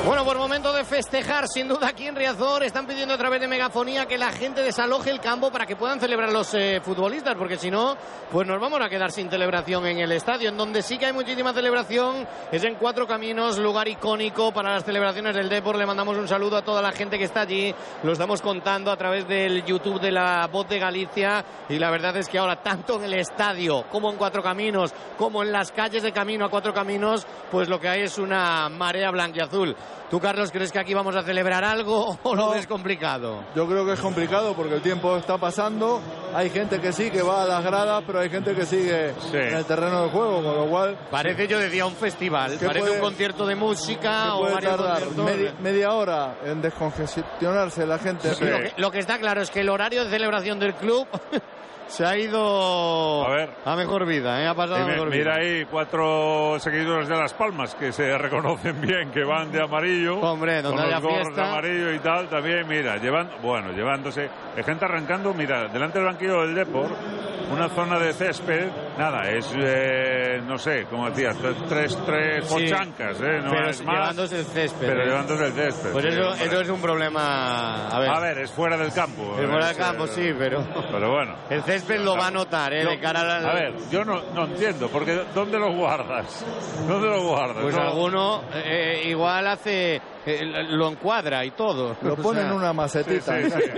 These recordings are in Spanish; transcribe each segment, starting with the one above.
Bueno, por momento de festejar, sin duda, aquí en Riazor están pidiendo a través de megafonía que la gente desaloje el campo para que puedan celebrar los futbolistas, porque si no, pues nos vamos a quedar sin celebración en el estadio. En donde sí que hay muchísima celebración es en Cuatro Caminos, lugar icónico para las celebraciones del Depor. Le mandamos un saludo a toda la gente que está allí, lo estamos contando a través del YouTube de La Voz de Galicia, y la verdad es que ahora, tanto en el estadio como en Cuatro Caminos, como en las calles de camino a Cuatro Caminos, pues lo que hay es una marea blanquiazul. ¿Tú, Carlos, crees que aquí vamos a celebrar algo o lo ves complicado? Yo creo que es complicado porque el tiempo está pasando. Hay gente que sí, que va a las gradas, pero hay gente que sigue en el terreno de juego, con lo cual... Parece, yo decía, un festival. Parece un concierto de música o varios conciertos. Media hora en descongestionarse la gente. Sí. Lo que está claro es que el horario de celebración del club... se ha ido a mejor vida, ha pasado a mejor vida. Mira ahí 4 seguidores de Las Palmas que se reconocen bien, que van de amarillo. Hombre, donde con haya los gorros fiesta. De amarillo y tal, también, mira, llevándose. Hay gente arrancando, mira, delante del banquillo del Depor, una zona de césped, nada, es, no sé, como decías, tres pochancas, no pero es más. Llevándose el césped. Pero llevándose el césped. Pues eso es un problema. A ver, es fuera del campo. Es fuera del campo, sí, pero bueno. El césped lo va a notar, de cara al... A ver, yo no entiendo, porque ¿dónde lo guardas? ¿Dónde lo guardas? Pues alguno igual hace... lo encuadra y todo. Lo pone en una macetita.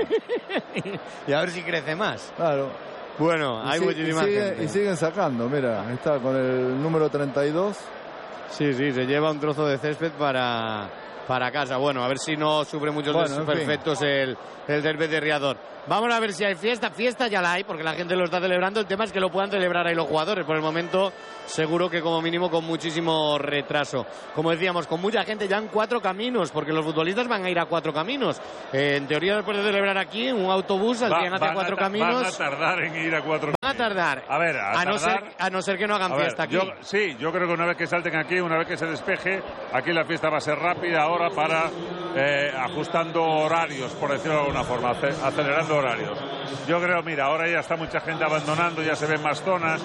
Sí. Y a ver si crece más. Claro. Bueno, hay muchísima gente. Y siguen sacando, mira, está con el número 32. Sí, se lleva un trozo de césped para casa. Bueno, a ver si no sufre muchos desperfectos el derbi de Riazor. Vamos a ver si hay fiesta. Fiesta ya la hay, porque la gente lo está celebrando. El tema es que lo puedan celebrar ahí los jugadores. Por el momento, seguro que como mínimo con muchísimo retraso. Como decíamos, con mucha gente ya en Cuatro Caminos, porque los futbolistas van a ir a Cuatro Caminos. En teoría, después de celebrar aquí, un autobús saldrían hacia Cuatro Caminos. Van a tardar en ir a Cuatro Caminos. Van a tardar. A ver, a no ser que no hagan fiesta aquí. Yo creo que una vez que salten aquí, una vez que se despeje, aquí la fiesta va a ser rápida ahora para ajustando horarios, por decirlo de alguna forma, acelerando horarios. Yo creo, mira, ahora ya está mucha gente abandonando, ya se ven más zonas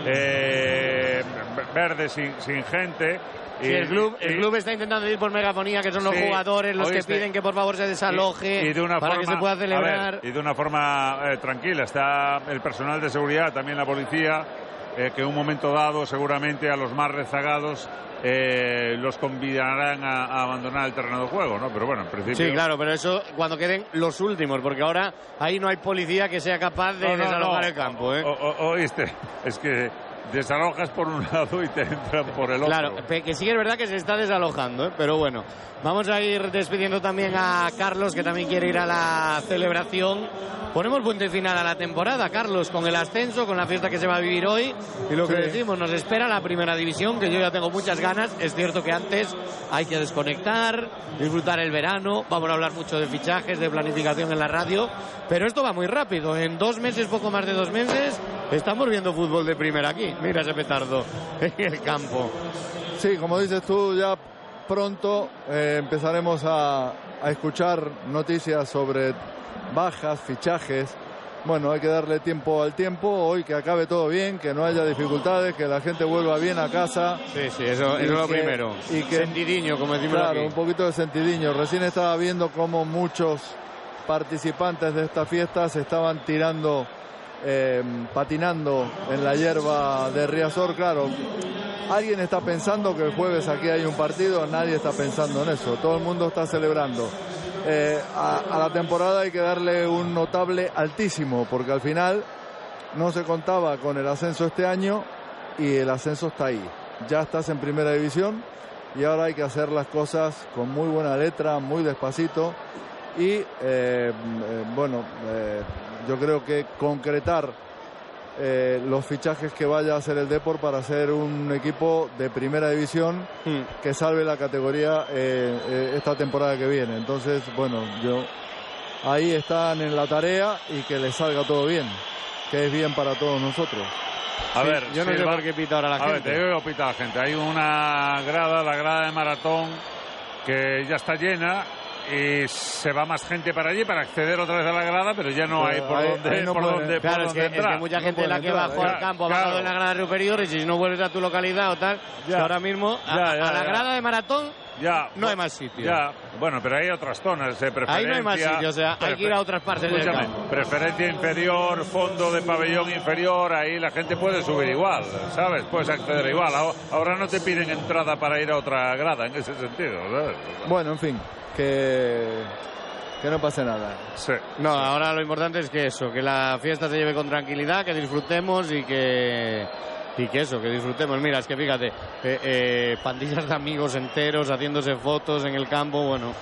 verdes sin gente. Sí, el club está intentando ir por megafonía, que son los jugadores los que piden que por favor se desaloje para que se pueda celebrar. Y de una forma tranquila. Está el personal de seguridad, también la policía, que en un momento dado seguramente a los más rezagados los convidarán a abandonar el terreno de juego, ¿no? Pero bueno, en principio... Sí, claro, pero eso cuando queden los últimos, porque ahora ahí no hay policía que sea capaz de desalojar el campo, ¿eh? Oíste, es que desalojas por un lado y te entran por el otro. Claro, que sí que es verdad que se está desalojando, ¿eh? Pero bueno, vamos a ir despidiendo también a Carlos, que también quiere ir a la celebración. Ponemos punto y final a la temporada, Carlos, con el ascenso, con la fiesta que se va a vivir hoy. Y lo que decimos, nos espera la primera división, que yo ya tengo muchas ganas. Es cierto que antes hay que desconectar, disfrutar el verano. Vamos a hablar mucho de fichajes, de planificación en la radio. Pero esto va muy rápido. En 2 meses, poco más de 2 meses, estamos viendo fútbol de primera aquí. Mira ese petardo en el campo. Sí, como dices tú, ya pronto empezaremos a escuchar noticias sobre bajas, fichajes. Bueno, hay que darle tiempo al tiempo. Hoy que acabe todo bien, que no haya dificultades, que la gente vuelva bien a casa. Sí, eso es lo primero. Y que, sentidiño, como decimos claro, aquí. Un poquito de sentidiño. Recién estaba viendo cómo muchos participantes de esta fiesta se estaban tirando, patinando en la hierba de Riazor. Claro, alguien está pensando que el jueves aquí hay un partido, nadie está pensando en eso. Todo el mundo está celebrando. A la temporada hay que darle un notable altísimo, porque al final no se contaba con el ascenso este año y el ascenso está ahí. Ya estás en primera división y ahora hay que hacer las cosas con muy buena letra, muy despacito y yo creo que concretar los fichajes que vaya a hacer el Depor para ser un equipo de primera división que salve la categoría esta temporada que viene. Entonces, bueno, ahí están en la tarea y que les salga todo bien, que es bien para todos nosotros. A ver, yo no sé por qué pita ahora la gente. A ver, te digo que pita la gente. Hay una grada, la grada de Maratón, que ya está llena. Y se va más gente para allí para acceder otra vez a la grada, pero ya no hay por dónde claro, es que mucha gente la que bajó al campo ha bajado en la grada superior, y si no vuelves a tu localidad o tal, ahora mismo a la grada de Maratón no hay más sitio. Ya, bueno, pero hay otras zonas de preferencia. Ahí no hay más sitio, o sea, hay que ir a otras partes del campo. Preferencia inferior, fondo de pabellón inferior, ahí la gente puede subir igual, ¿sabes? Puedes acceder igual. Ahora no te piden entrada para ir a otra grada, en ese sentido, ¿sabes? Bueno, en fin, que no pase nada. Sí. No, ahora lo importante es que la fiesta se lleve con tranquilidad, que disfrutemos y que disfrutemos. Mira, es que fíjate, pandillas de amigos enteros haciéndose fotos en el campo, bueno.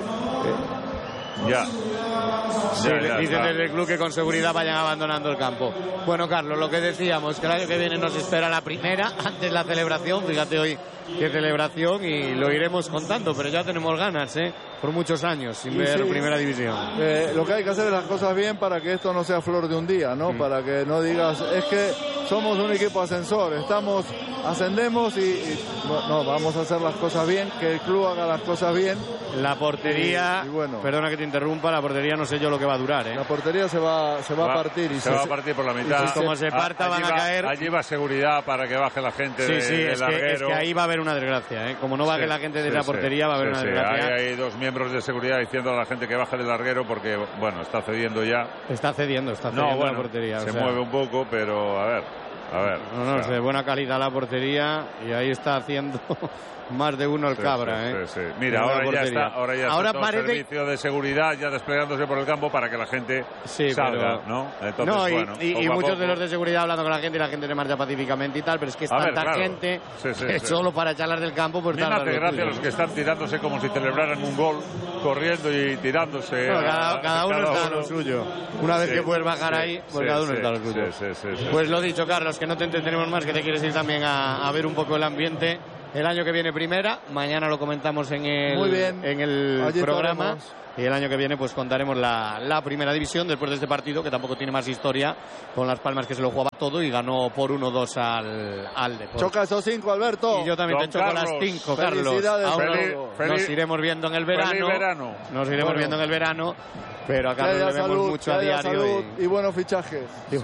Ya. Sí, dicen desde el club que con seguridad vayan abandonando el campo. Bueno, Carlos, lo que decíamos, que el año que viene nos espera la primera, antes la celebración, fíjate hoy qué celebración, y lo iremos contando, pero ya tenemos ganas, por muchos años sin ver primera división. Lo que hay que hacer es las cosas bien para que esto no sea flor de un día, ¿no? Para que no digas, es que somos un equipo ascensor, ascendemos y no, vamos a hacer las cosas bien, que el club haga las cosas bien. La portería, y bueno, perdona que te interrumpa, la portería no sé yo lo que va a durar, La portería se va a partir. Se va a partir por la mitad. Y como se parta van a caer. Allí va seguridad para que baje la gente es que ahí va a haber una desgracia, Como no baje la gente de la portería va a haber una desgracia. Hay dos miembros de seguridad diciendo a la gente que baje del larguero porque, bueno, está cediendo ya. Está cediendo la portería. Se mueve un poco, pero a ver. No, de buena calidad la portería y ahí está haciendo más de uno el cabra. Sí. Mira, ahora está todo el servicio de seguridad ya desplegándose por el campo para que la gente salga, ¿no? Entonces, y muchos de los de seguridad hablando con la gente y la gente se marcha pacíficamente y tal, pero es que es tanta gente que solo para echarlas del campo pues me hace gracia los que están tirándose como si celebraran un gol, corriendo y tirándose. Cada uno está a lo suyo. Una vez que puedes bajar ahí, pues cada uno está a lo suyo. Pues lo dicho, Carlos, que no te entretenemos más, que te quieres ir también a ver un poco el ambiente. El año que viene primera, mañana lo comentamos en el programa. Y el año que viene pues contaremos la primera división después de este partido, que tampoco tiene más historia, con Las Palmas, que se lo jugaba todo y ganó por 1-2 al Depor. Choca esos 5, Alberto. Y yo también te choco las 5, Carlos. Nos iremos viendo en el verano. Nos iremos viendo en el verano. Pero a Carlos le vemos mucho a diario. Y buenos fichajes.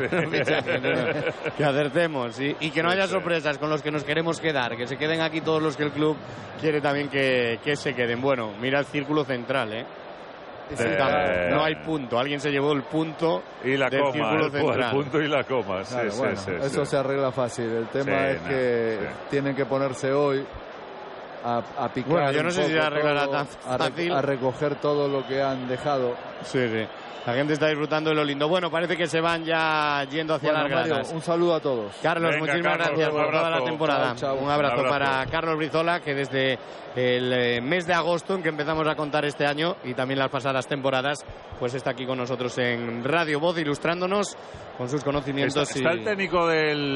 Que acertemos. Y que no haya sorpresas con los que nos queremos quedar. Que se queden aquí todos los que el club quiere también que se queden. Bueno, mira el círculo central, no hay punto. Alguien se llevó el punto y la del coma, círculo central. El punto y la coma. Claro, eso se arregla fácil. El tema es que tienen que ponerse hoy a picar. Bueno, yo no sé si se arreglará tan fácil. A recoger todo lo que han dejado. Sí. La gente está disfrutando de lo lindo. Bueno, parece que se van ya yendo hacia las gradas. Mario, un saludo a todos. Carlos, muchísimas gracias por toda la temporada. Chao. Un abrazo para Carlos Brizola, que desde el mes de agosto en que empezamos a contar este año y también las pasadas temporadas, pues está aquí con nosotros en Radio Voz, ilustrándonos con sus conocimientos. Está el técnico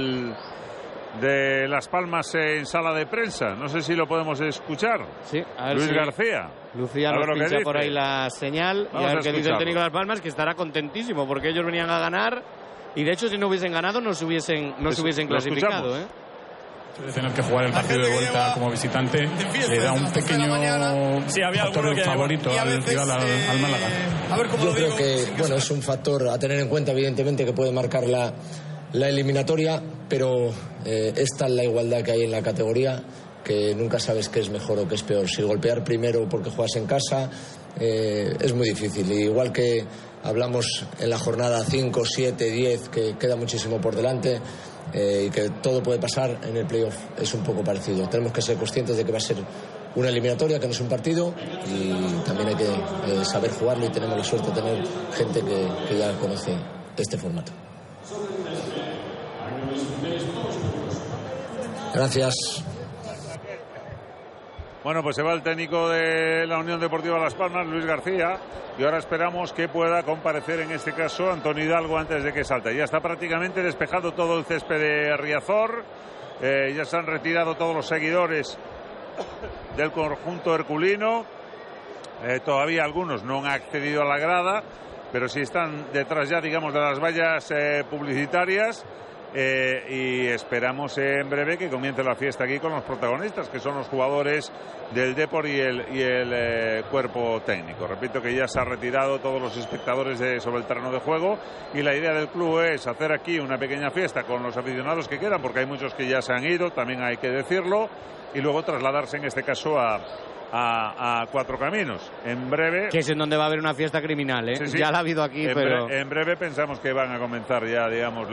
de Las Palmas en sala de prensa. No sé si lo podemos escuchar. Sí, a ver Luis García. Lucía nos pincha por ahí la señal. Y a ver qué dice el técnico de Las Palmas, que estará contentísimo porque ellos venían a ganar y de hecho si no hubiesen ganado no se hubiesen clasificado. De tener que jugar el partido de vuelta como visitante le da un pequeño factor favorito al rival, al Málaga. Yo creo que es un factor a tener en cuenta, evidentemente, que puede marcar la eliminatoria, pero esta es la igualdad que hay en la categoría, que nunca sabes qué es mejor o qué es peor. Si golpear primero porque juegas en casa es muy difícil. Igual que hablamos en la jornada 5, 7, 10, que queda muchísimo por delante y que todo puede pasar, en el playoff es un poco parecido. Tenemos que ser conscientes de que va a ser una eliminatoria, que no es un partido, y también hay que saber jugarlo, y tenemos la suerte de tener gente que ya conoce este formato. Gracias. Bueno, pues se va el técnico de la Unión Deportiva Las Palmas, Luis García, y ahora esperamos que pueda comparecer en este caso Antonio Hidalgo antes de que salte. Ya está prácticamente despejado todo el césped de Riazor, ya se han retirado todos los seguidores del conjunto herculino, todavía algunos no han accedido a la grada, pero sí están detrás ya, digamos, de las vallas publicitarias. Y esperamos en breve que comience la fiesta aquí con los protagonistas, que son los jugadores del Depor y el cuerpo técnico. Repito que ya se han retirado todos los espectadores sobre el terreno de juego, y la idea del club es hacer aquí una pequeña fiesta con los aficionados que quedan, porque hay muchos que ya se han ido, también hay que decirlo, y luego trasladarse en este caso a a Cuatro Caminos. En breve... Que es en donde va a haber una fiesta criminal, ¿eh? Sí. Ya la ha habido aquí, pero... En breve pensamos que van a comenzar ya, digamos,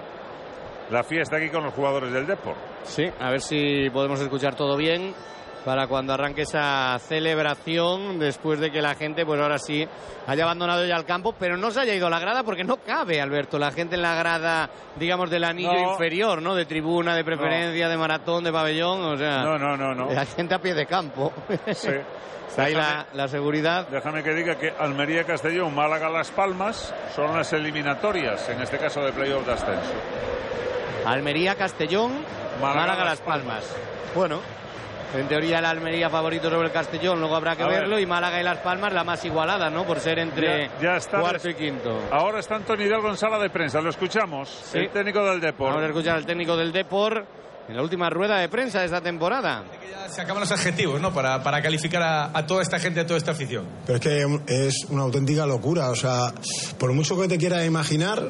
la fiesta aquí con los jugadores del Depor. Sí, a ver si podemos escuchar todo bien para cuando arranque esa celebración, después de que la gente, pues ahora sí, haya abandonado ya el campo, pero no se haya ido a la grada, porque no cabe, Alberto, la gente en la grada, digamos, del anillo inferior, ¿no? De tribuna, de preferencia, de maratón, de pabellón, o sea... No. La gente a pie de campo. Sí. Está ahí la seguridad. Déjame que diga que Almería-Castellón, Málaga-Las Palmas son las eliminatorias, en este caso de playoff de ascenso. Almería-Castellón, Málaga-Las Palmas. Bueno, en teoría el Almería favorito sobre el Castellón, luego habrá que verlo, y Málaga y Las Palmas la más igualada, ¿no? Por ser entre ya está cuarto y quinto. Ahora está Antonio Hidalgo en sala de prensa, lo escuchamos, sí. El técnico del Depor. Vamos a escuchar al técnico del Depor en la última rueda de prensa de esta temporada. Ya se acaban los adjetivos, ¿no? Para calificar a toda esta gente, a toda esta afición. Pero es que es una auténtica locura, o sea, por mucho que te quieras imaginar,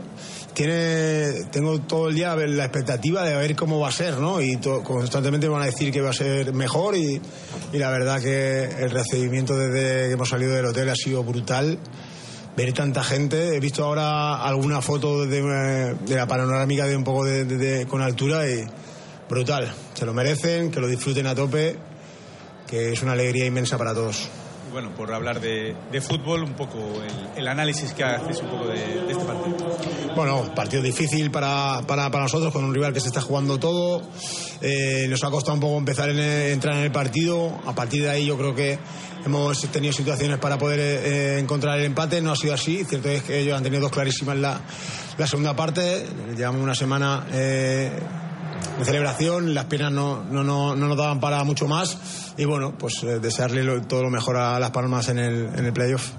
tengo todo el día la expectativa de ver cómo va a ser, ¿no? Y constantemente me van a decir que va a ser mejor y la verdad que el recibimiento desde que hemos salido del hotel ha sido brutal. Ver tanta gente, he visto ahora alguna foto de la panorámica de un poco con altura y brutal, se lo merecen, que lo disfruten a tope, que es una alegría inmensa para todos. Bueno, por hablar de fútbol, un poco el análisis que haces un poco de este partido. Bueno, partido difícil para nosotros, con un rival que se está jugando todo. Nos ha costado un poco empezar entrar en el partido. A partir de ahí yo creo que hemos tenido situaciones para poder encontrar el empate. No ha sido así. Cierto es que ellos han tenido dos clarísimas la segunda parte. Llevamos una semana de celebración, las piernas no nos daban para mucho más y bueno, pues desearle todo lo mejor a Las Palmas en el playoff.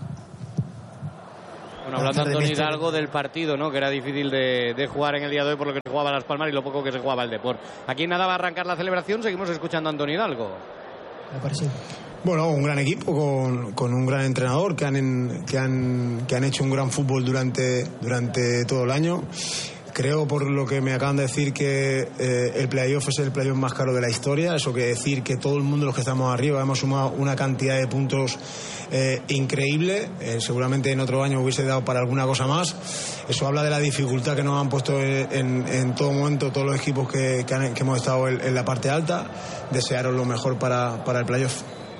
Bueno, hablando Antonio Hidalgo del partido, ¿no? Que era difícil de jugar en el día de hoy por lo que se jugaba Las Palmas y lo poco que se jugaba el Depor. Aquí nada va a arrancar la celebración, seguimos escuchando a Antonio Hidalgo. Me parece. Bueno, un gran equipo con un gran entrenador que han hecho un gran fútbol durante todo el año. Creo, por lo que me acaban de decir, que el playoff es el playoff más caro de la historia. Eso quiere decir que todo el mundo, los que estamos arriba, hemos sumado una cantidad de puntos increíble. Seguramente en otro año hubiese dado para alguna cosa más. Eso habla de la dificultad que nos han puesto en todo momento todos los equipos que hemos estado en la parte alta. Desearos lo mejor para el playoff.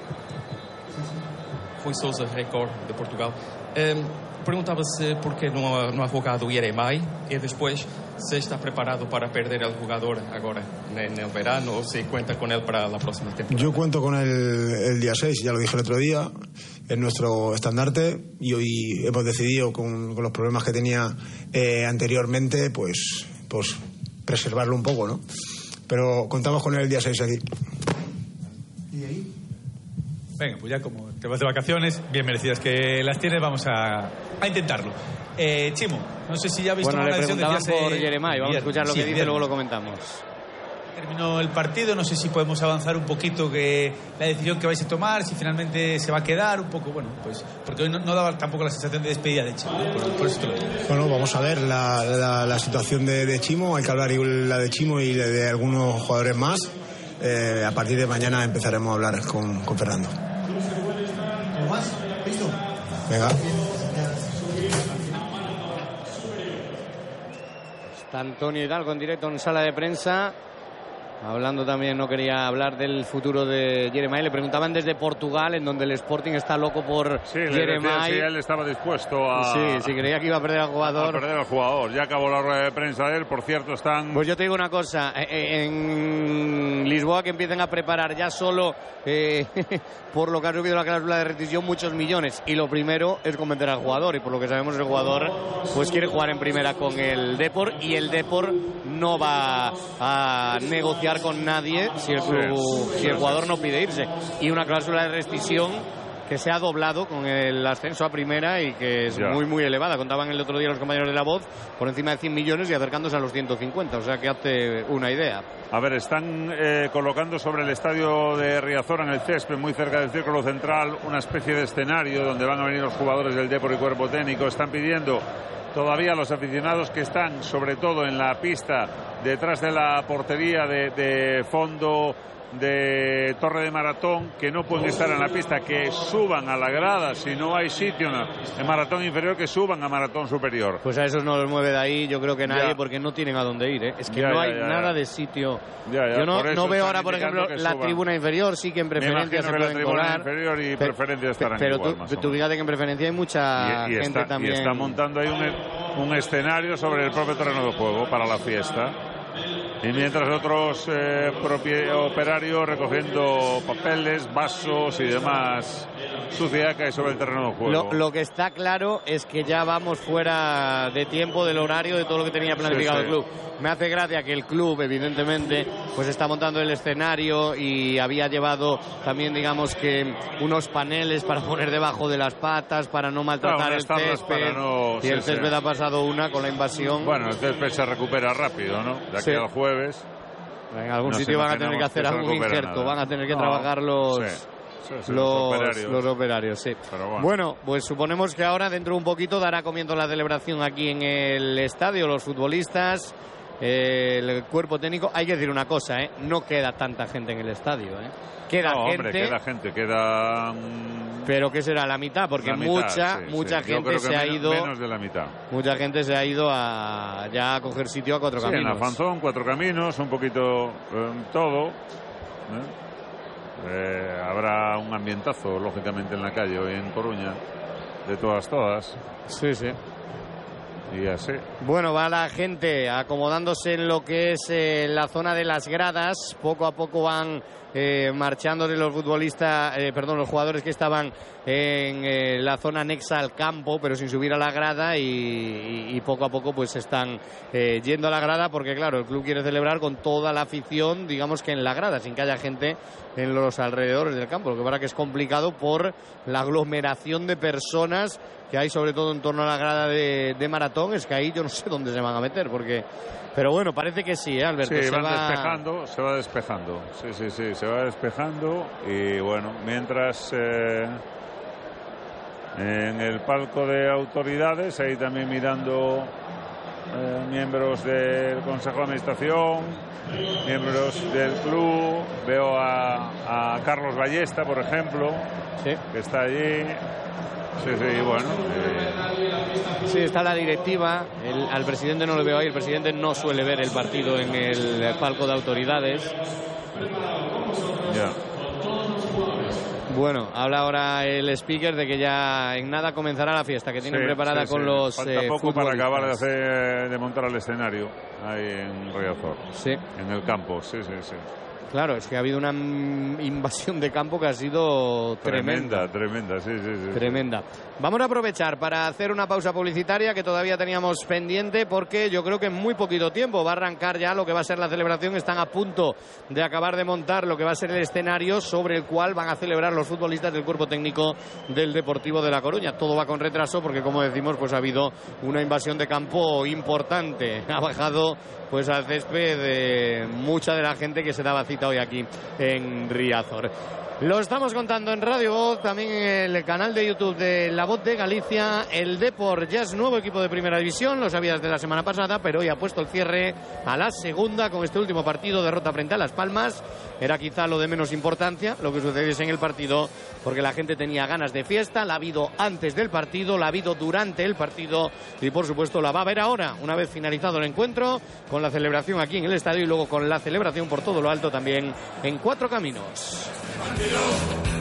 Rui Sousa, Record de Portugal. Perguntava-se por que não ha jogado Jeremai e después se está preparado para perder al jugador ahora en el verano o se cuenta con él para la próxima temporada. Yo cuento con él el día 6, ya lo dije el otro día, es nuestro estandarte y hoy hemos decidido con los problemas que tenía anteriormente pues preservarlo un poco, ¿no? Pero contamos con él el día 6 aquí. ¿Y ahí? Venga, pues ya como te vas de vacaciones, bien merecidas que las tienes, vamos a intentarlo. Chimo, no sé si ya has visto una decisión de por Jeremai, vamos a escuchar lo que dice, luego lo comentamos. Terminó el partido, no sé si podemos avanzar un poquito que la decisión que vais a tomar, si finalmente se va a quedar un poco, bueno, pues porque hoy no daba tampoco la sensación de despedida de Chimo, por eso te lo digo. Bueno, vamos a ver la situación de Chimo, hay que hablar la de Chimo y de algunos jugadores más. A partir de mañana empezaremos a hablar con Fernando. ¿Listo? Venga. Está Antonio Hidalgo en directo en sala de prensa. Hablando también, no quería hablar del futuro de Jeremai. Le preguntaban desde Portugal, en donde el Sporting está loco por Jeremai. Sí, él estaba dispuesto a... Sí, creía que iba a perder al jugador. Ya acabó la rueda de prensa de él. Por cierto, están... Pues yo te digo una cosa. En Lisboa, que empiecen a preparar ya solo por lo que ha subido la cláusula de rescisión muchos millones. Y lo primero es convencer al jugador. Y por lo que sabemos, el jugador pues quiere jugar en primera con el Depor. Y el Depor no va a negociar con nadie si el jugador no pide irse, y una cláusula de rescisión que se ha doblado con el ascenso a primera y que es muy elevada. Contaban el otro día los compañeros de La Voz por encima de 100 millones y acercándose a los 150, o sea que hace una idea. A ver, están colocando sobre el estadio de Riazor, en el césped, muy cerca del círculo central, una especie de escenario donde van a venir los jugadores del Depor y cuerpo técnico. Están pidiendo todavía los aficionados que están sobre todo en la pista detrás de la portería de fondo de Torre de Maratón, que no pueden estar en la pista, que suban a la grada, si no hay sitio en Maratón inferior, que suban a Maratón superior. Pues a esos no los mueve de ahí, yo creo que nadie, porque no tienen a dónde ir, ¿eh? Es que no hay nada de sitio. Yo no veo ahora, por ejemplo, la tribuna inferior, sí que en preferencia se pueden colar. Inferior y preferencia estarán pero igual, tú fíjate que en preferencia hay mucha gente también. Y está montando ahí un escenario sobre el propio terreno de juego para la fiesta. Y mientras otros operarios recogiendo papeles, vasos y demás suciedad que hay sobre el terreno de juego. Lo que está claro es que ya vamos fuera de tiempo del horario de todo lo que tenía planificado el club. Me hace gracia que el club, evidentemente, pues está montando el escenario y había llevado también, digamos, que unos paneles para poner debajo de las patas, para no maltratar el césped. Y el césped ha pasado una con la invasión. Bueno, el césped se recupera rápido, ¿no? De aquí al jueves. En algún sitio van a tener que hacer algún injerto, van a tener que trabajar los operarios, sí. Bueno, pues suponemos que ahora dentro de un poquito dará comienzo la celebración aquí en el estadio, los futbolistas, el cuerpo técnico. Hay que decir una cosa, no queda tanta gente en el estadio, queda gente, queda pero ¿qué será? La mitad, porque mucha gente se ha ido, menos de la mitad. Mucha gente se ha ido ya a coger sitio a Cuatro Caminos. En Afanzón, Cuatro Caminos, un poquito todo. Habrá un ambientazo, lógicamente, en la calle hoy en Coruña, de todas. Sí. Y así. Bueno, va la gente acomodándose en lo que es la zona de las gradas. Poco a poco van marchándose los futbolistas, los jugadores que estaban en la zona anexa al campo, pero sin subir a la grada, y poco a poco pues están yendo a la grada, porque claro, el club quiere celebrar con toda la afición, digamos que en la grada, sin que haya gente en los alrededores del campo, lo que pasa que es complicado por la aglomeración de personas que hay, sobre todo en torno a la grada de Maratón. Es que ahí yo no sé dónde se van a meter, pero bueno, parece que sí, Alberto. Sí, se va despejando. Sí, se va despejando. Y bueno, mientras en el palco de autoridades, ahí también mirando miembros del Consejo de Administración, miembros del club. Veo a Carlos Ballesta, por ejemplo, que está allí. Sí, bueno. Sí, está la directiva. Al presidente no lo veo ahí. El presidente no suele ver el partido en el palco de autoridades. Ya. Bueno, habla ahora el speaker de que ya en nada comenzará la fiesta que tienen preparada con los falta poco para acabar de montar el escenario ahí en Riazor. Sí. En el campo, sí. Claro, es que ha habido una invasión de campo que ha sido tremenda, sí. Tremenda. Vamos a aprovechar para hacer una pausa publicitaria que todavía teníamos pendiente, porque yo creo que en muy poquito tiempo va a arrancar ya lo que va a ser la celebración. Están a punto de acabar de montar lo que va a ser el escenario sobre el cual van a celebrar los futbolistas del cuerpo técnico del Deportivo de La Coruña. Todo va con retraso porque, como decimos, pues ha habido una invasión de campo importante. Ha bajado pues al césped mucha de la gente que se daba cita hoy aquí en Riazor. Lo estamos contando en Radio Voz, también en el canal de YouTube de La Voz de Galicia. El Depor ya es nuevo equipo de Primera División, lo sabías de la semana pasada, pero hoy ha puesto el cierre a la segunda con este último partido, derrota frente a Las Palmas. Era quizá lo de menos importancia lo que sucediese en el partido, porque la gente tenía ganas de fiesta. La ha habido antes del partido, la ha habido durante el partido y por supuesto la va a haber ahora, una vez finalizado el encuentro, con la celebración aquí en el estadio y luego con la celebración por todo lo alto también en Cuatro Caminos.